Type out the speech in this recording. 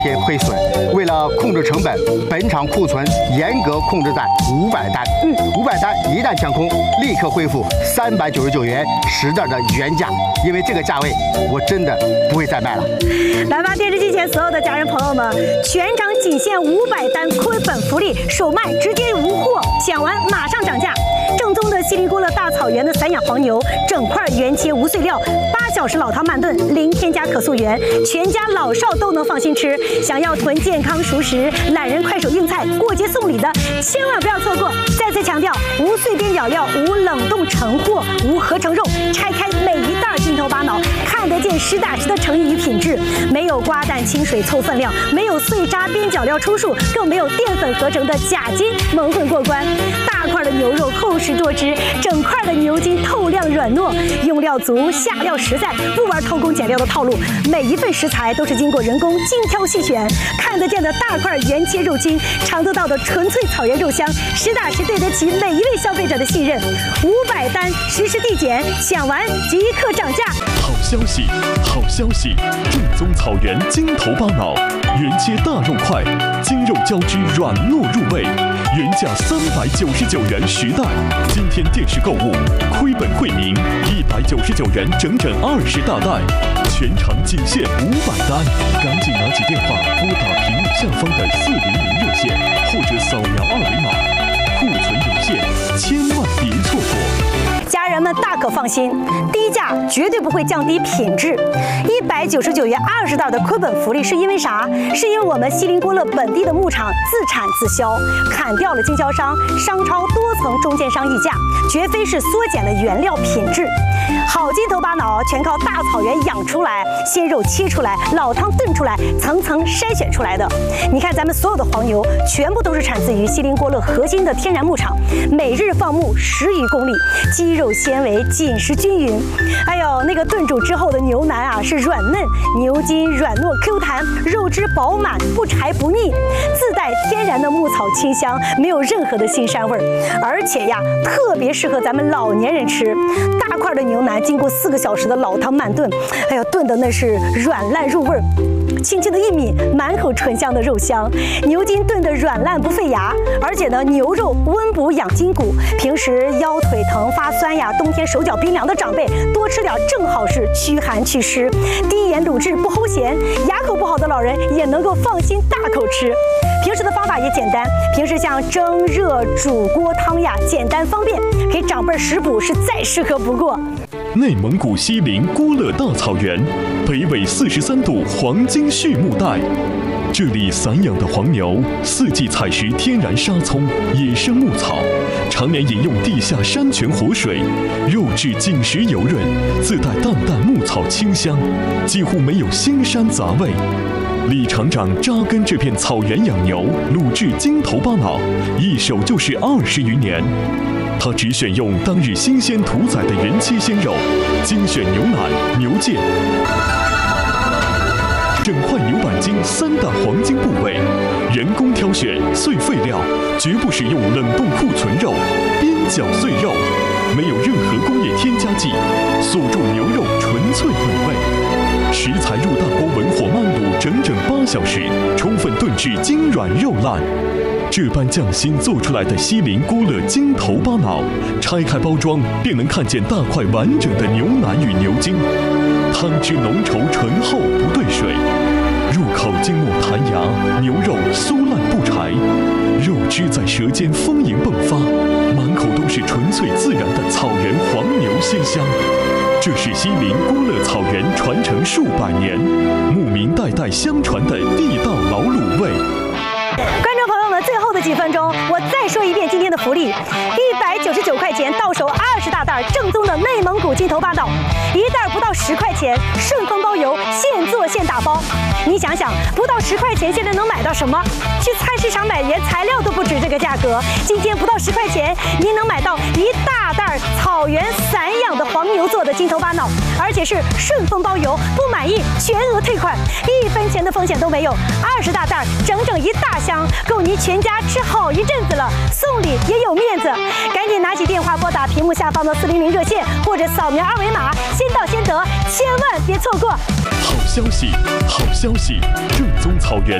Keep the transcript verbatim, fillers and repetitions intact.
些亏损。为了控制成本，本场库存严格控制在五百单。嗯，五百单一旦降空，立刻恢复三百九十九元十袋的原价。因为这个价位，我真的不会再卖了。 来吧，电视机前所有的家人朋友们，全场仅限五百单亏本福利，首卖直接无货，抢完马上涨价。正宗的西林郭勒大草原的散养黄牛，整块原切无碎料，八小时老汤慢炖，零添加可溯源，全家老少都能放心吃。想要囤健康熟食、懒人快手硬菜、过节送礼的，千万不要错过。再次强调，无碎边角料，无冷冻成货，无合成肉，拆开每一袋筋头巴脑，看得见实打实的诚意与品质，没有瓜蛋清水凑分量，没有碎渣边角料出数，更没有淀粉合成的假筋蒙混过关。大块的牛肉厚实多汁，整块的牛筋透亮软糯，用料足，下料实在，不玩偷工减料的套路。每一份食材都是经过人工精挑细选，看得见的大块原切肉筋，尝得到的纯粹草原肉香，实打实对得起每一位消费者的信任。五百单实时递减，抢完即刻涨价。 好消息，好消息！正宗草原筋头巴脑，原切大肉块，筋肉交织软糯入味，原价三百九十九元十袋。今天电视购物，亏本惠民，一百九十九元整整二十大袋，全场仅限五百单，赶紧拿起电话拨打屏幕下方的四零零热线，或者扫描二维码。库存有限，千万别错过。 家人们大可放心，低价绝对不会降低品质。一百九十九元二十袋的亏本福利是因为啥？是因为我们西林郭勒本地的牧场自产自销，砍掉了经销商、商超多层中间商议价，绝非是缩减了原料品质。好筋头巴脑全靠大草原养出来，鲜肉切出来，老汤炖出来，层层筛选出来的。你看咱们所有的黄牛，全部都是产自于西林郭勒核心的天然牧场，每日放牧十余公里，肌肉纤维紧实均匀。还有那个炖煮之后的牛腩啊，是软嫩，牛筋软糯 Q 弹，肉汁饱满，不柴不腻，自带天然的牧草清香，没有任何的腥膻味儿。而且呀，特别适合咱们老年人吃。大块的牛腩经过四个小时的老汤慢炖，哎呀，炖的那是软烂入味儿。轻轻的一抿，满口醇香的肉香，牛筋炖得软烂不费牙，而且呢，牛肉温补养筋骨，平时腰腿疼发酸呀，冬天手脚冰凉的长辈多吃点正好是驱寒祛湿，低盐卤制不齁咸，牙口不好的老人也能够放心大口吃。平时的方法也简单，平时像蒸、热、煮锅汤呀，简单方便，给长辈食补是再适合不过。 内蒙古西林郭勒大草原，北纬四十三度黄金畜牧带，这里散养的黄牛四季采食天然沙葱、野生牧草，常年饮用地下山泉活水，肉质紧实油润，自带淡淡牧草清香，几乎没有腥膻杂味。李厂长扎根这片草原养牛，卤制筋头巴脑，一手就是二十余年。他只选用当日新鲜屠宰的原切鲜肉，精选牛腩、牛腱，整块牛板筋三大黄金部位，人工挑选碎废料，绝不使用冷冻库存肉，边角碎肉，没有任何工业添加剂，锁住牛肉纯粹本味。食材入大锅文火慢卤整整八小时，充分炖至筋软肉烂。这般匠心做出来的西林郭勒筋头巴脑，拆开包装便能看见大块完整的牛腩与牛筋，汤汁浓稠醇厚不兑水，入口筋膜弹牙，牛肉酥烂不柴，肉汁在舌尖丰盈迸发，满口都是纯粹自然的草原黄牛鲜香。这是西林郭勒草原传承数百年，牧民代代相传的地道老卤味。 观众朋友们，最后的几分钟，我再说一遍今天的福利：一百九十九块钱到手二十大袋正宗的内蒙古筋头巴脑，一袋不到十块钱，顺丰包邮，现做现打包。你想想，不到十块钱，现在能买到什么？去菜市场买原材料都不止这个价格。今天不到十块钱，您能买到一大袋草原散养的黄牛做的筋头巴脑，而且是顺丰包邮，不满意全额退款，一分钱的风险都没有。二十大袋，整整一大箱，够您全家吃好一阵子了，送礼也有面子。赶紧拿起电话拨打屏幕下方的四零零热线，或者扫描二维码，先到先得，千万别错过。 好消息，好消息！正宗草原